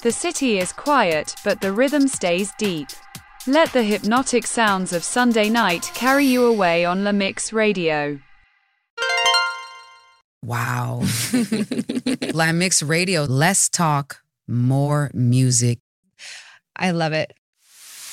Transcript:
The city is quiet, but the rhythm stays deep. Let the hypnotic sounds of Sunday night carry you away on La Mix Radio. Wow. La Mix Radio. Less talk, more music. I love it.